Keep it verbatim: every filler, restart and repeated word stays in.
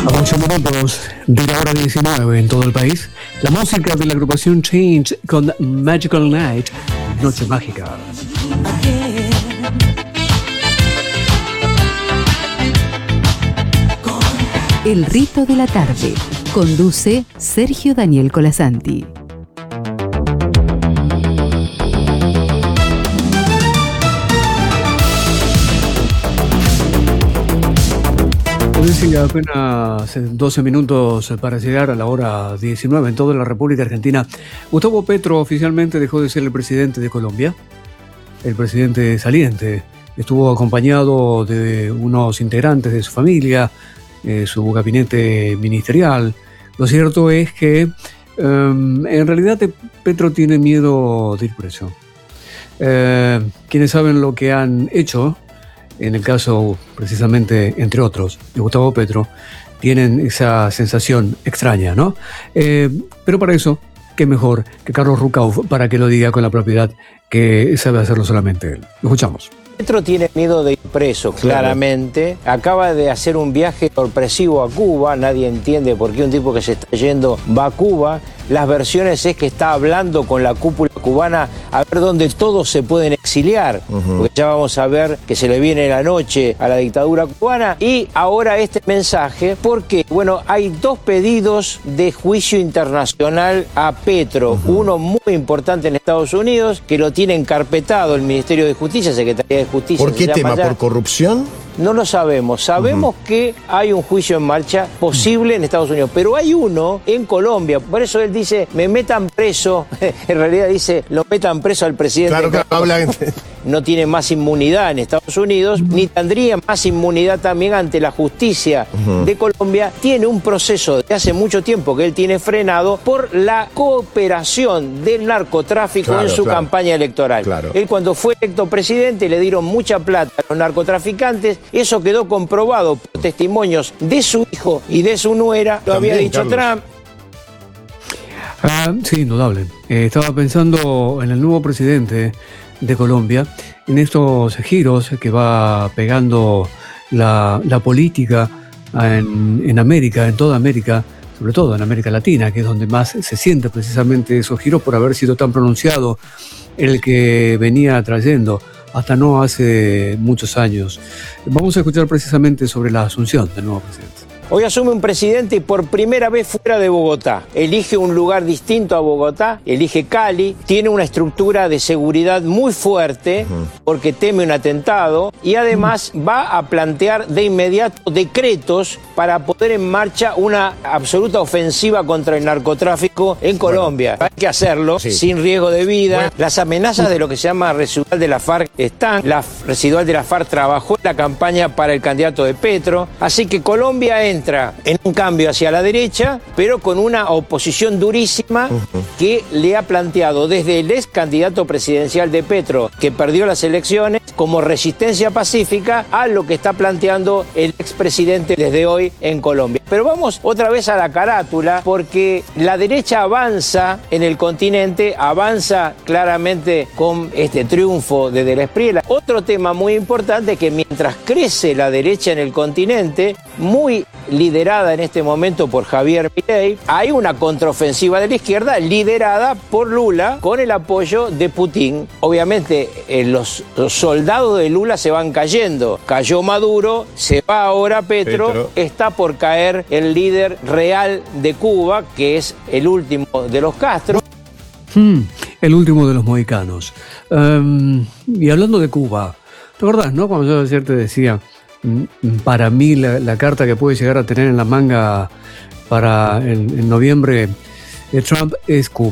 A ocho minutos de la hora diecinueve en todo el país, la música de la agrupación Change con Magical Night, Noche Mágica. El rito de la tarde. Conduce Sergio Daniel Colasanti. Decía apenas doce minutos para llegar a la hora diecinueve en toda la República Argentina. Gustavo Petro oficialmente dejó de ser el presidente de Colombia. El presidente saliente estuvo acompañado de unos integrantes de su familia, eh, su gabinete ministerial. Lo cierto es que um, en realidad Petro tiene miedo de ir preso. Eh, quienes saben lo que han hecho, en el caso, precisamente, entre otros, de Gustavo Petro, tienen esa sensación extraña, ¿no? Eh, pero para eso, qué mejor que Carlos Rucauf para que lo diga con la propiedad que sabe hacerlo solamente él. Lo escuchamos. Petro tiene miedo de ir preso, claramente. Acaba de hacer un viaje sorpresivo a Cuba. Nadie entiende por qué un tipo que se está yendo va a Cuba. Las versiones es que está hablando con la cúpula cubana a ver dónde todos se pueden exiliar. Uh-huh. Porque ya vamos a ver que se le viene la noche a la dictadura cubana. Y ahora este mensaje, porque, bueno, hay dos pedidos de juicio internacional a Petro. Uh-huh. Uno muy importante en Estados Unidos, que lo tiene encarpetado el Ministerio de Justicia, Secretaría de Justicia. ¿Por qué tema? ¿Por corrupción? No lo sabemos. Sabemos uh-huh. que hay un juicio en marcha posible en Estados Unidos, pero hay uno en Colombia. Por eso él dice, me metan preso. En realidad dice, lo metan preso al presidente. Claro que habla. No tiene más inmunidad en Estados Unidos, uh-huh. ni tendría más inmunidad también ante la justicia uh-huh. de Colombia. Tiene un proceso de hace mucho tiempo que él tiene frenado por la cooperación del narcotráfico claro, en su claro. campaña electoral. Claro. Él cuando fue electo presidente le dieron mucha plata a los narcotraficantes. Eso quedó comprobado por testimonios de su hijo y de su nuera. Lo También, había dicho Carlos. Trump. Ah, sí, indudable. Eh, estaba pensando en el nuevo presidente de Colombia, en estos giros que va pegando la, la política en, en América, en toda América, sobre todo en América Latina, que es donde más se siente precisamente esos giros por haber sido tan pronunciado el que venía trayendo hasta no hace muchos años. Vamos a escuchar precisamente sobre la asunción del nuevo presidente. Hoy asume un presidente por primera vez fuera de Bogotá. Elige un lugar distinto a Bogotá, elige Cali, tiene una estructura de seguridad muy fuerte porque teme un atentado y además va a plantear de inmediato decretos para poner en marcha una absoluta ofensiva contra el narcotráfico en Colombia. Bueno, hay que hacerlo sí. sin riesgo de vida. Bueno. Las amenazas de lo que se llama residual de la FARC están. La residual de la FARC trabajó en la campaña para el candidato de Petro. Así que Colombia entra en un cambio hacia la derecha, pero con una oposición durísima uh-huh. que le ha planteado desde el ex candidato presidencial de Petro, que perdió las elecciones, como resistencia pacífica a lo que está planteando el expresidente desde hoy en Colombia. Pero vamos otra vez a la carátula, porque la derecha avanza en el continente, avanza claramente con este triunfo de De la Espriella. Otro tema muy importante es que mientras crece la derecha en el continente, muy liderada en este momento por Javier Milei, hay una contraofensiva de la izquierda liderada por Lula con el apoyo de Putin. Obviamente eh, los, los soldados de Lula se van cayendo. Cayó Maduro, se va ahora Petro, Petro, está por caer el líder real de Cuba, que es el último de los Castro. Hmm, el último de los mohicanos. Um, y hablando de Cuba, ¿te acordás, no? Cuando yo ayer te decía, para mí la, la carta que puede llegar a tener en la manga para en, en noviembre de Trump es Cuba.